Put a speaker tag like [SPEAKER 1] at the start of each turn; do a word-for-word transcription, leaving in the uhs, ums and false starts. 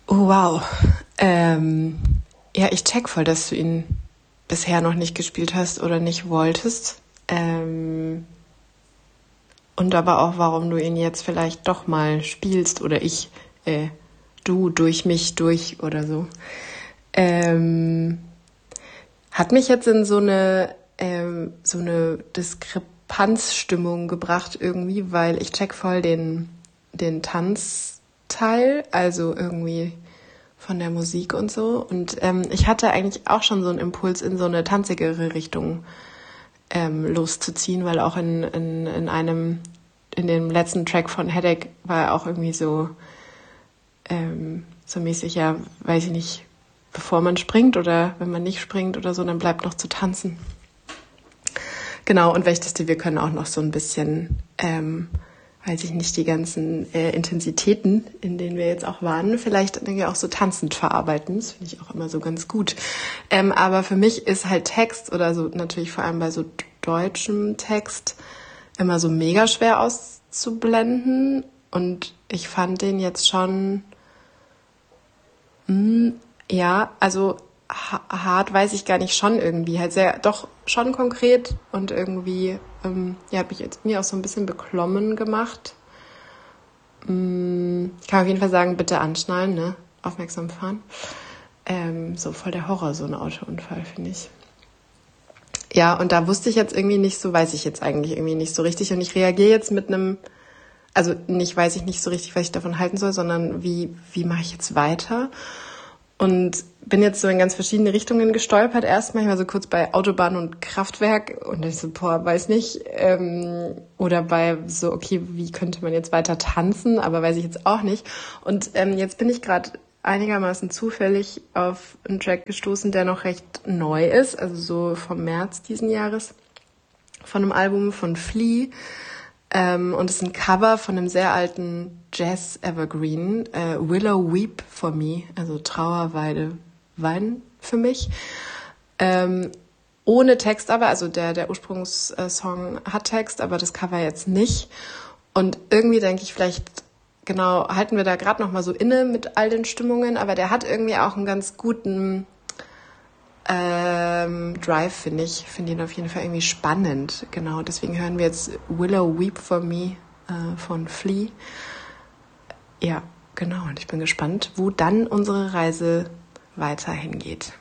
[SPEAKER 1] Oh, wow. Ähm, ja, ich check voll, dass du ihn bisher noch nicht gespielt hast oder nicht wolltest. Ähm, und aber auch, warum du ihn jetzt vielleicht doch mal spielst oder ich, äh, du durch mich durch oder so. Ähm, hat mich jetzt in so eine, ähm, so eine Diskrepanzstimmung gebracht irgendwie, weil ich check voll den, den Tanzteil, also irgendwie von der Musik und so. Und ähm, ich hatte eigentlich auch schon so einen Impuls, in so eine tanzigere Richtung ähm, loszuziehen, weil auch in, in, in einem, in dem letzten Track von Headache war auch irgendwie so, ähm, so mäßig, ja, weiß ich nicht, bevor man springt oder wenn man nicht springt oder so, dann bleibt noch zu tanzen. Genau, und Wächteste, wir können auch noch so ein bisschen, ähm, weiß ich nicht, die ganzen äh, Intensitäten, in denen wir jetzt auch waren, vielleicht irgendwie auch so tanzend verarbeiten. Das finde ich auch immer so ganz gut. Ähm, aber für mich ist halt Text oder so, natürlich vor allem bei so deutschem Text, immer so mega schwer auszublenden. Und ich fand den jetzt schon, mh, ja, also ha- hart weiß ich gar nicht, schon irgendwie, halt sehr, doch schon konkret und irgendwie, ähm, ja, hat mich jetzt mir auch so ein bisschen beklommen gemacht. Mm, ich kann auf jeden Fall sagen, bitte anschnallen, ne, aufmerksam fahren. Ähm, so voll der Horror, so ein Autounfall, finde ich. Ja, und da wusste ich jetzt irgendwie nicht so, weiß ich jetzt eigentlich irgendwie nicht so richtig und ich reagiere jetzt mit einem, also nicht weiß ich nicht so richtig, was ich davon halten soll, sondern wie, wie mache ich jetzt weiter? Und bin jetzt so in ganz verschiedene Richtungen gestolpert. Erstmal, ich war so kurz bei Autobahn und Kraftwerk und ich so, boah, weiß nicht. Ähm, oder bei so, okay, wie könnte man jetzt weiter tanzen? Aber weiß ich jetzt auch nicht. Und ähm, jetzt bin ich gerade einigermaßen zufällig auf einen Track gestoßen, der noch recht neu ist. Also so vom März diesen Jahres. Von einem Album von Flea. Ähm, und es ist ein Cover von einem sehr alten Jazz-Evergreen, äh, Willow Weep for Me, also Trauerweide weinen für mich. Ähm, ohne Text aber, also der, der Ursprungssong hat Text, aber das Cover jetzt nicht. Und irgendwie denke ich, vielleicht, genau, halten wir da gerade noch mal so inne mit all den Stimmungen, aber der hat irgendwie auch einen ganz guten Ähm, Drive, finde ich. Finde ihn auf jeden Fall irgendwie spannend. Genau, deswegen hören wir jetzt Willow Weep for Me äh, von Flea. Ja, genau. Und ich bin gespannt, wo dann unsere Reise weiter hingeht.